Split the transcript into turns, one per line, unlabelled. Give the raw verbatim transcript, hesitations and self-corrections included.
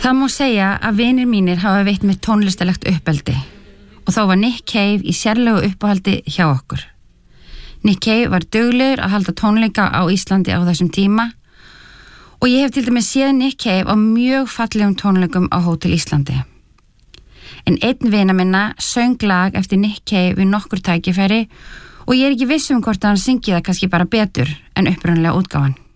Það má segja að vinir mínir hafa veitt mér tónlistalegt uppeldi og þá var Nick Cave í sérlegu uppáhaldi hjá okkur. Nick Cave var duglegur að halda tónleika á Íslandi á þessum tíma og ég hef til dæmis séð Nick Cave á mjög fallegum tónleikum á Hótel Íslandi. En einn vina minna söng lag eftir Nick Cave við nokkur tækifæri og ég er ekki viss um hvort að hann syngi það kannski bara betur en upprunalega útgáfan.